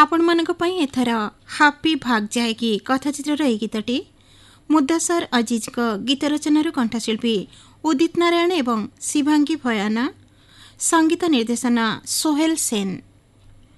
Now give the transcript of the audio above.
आपण मानक पई एथर हापी भाग जाएगी कथाचित्र यही गीतटी मुद्दासर अजीज गीत रचनार कंठशिल्पी उदित नारायण एवं शिवांगी भयाना संगीत निर्देशना सोहेल सेन।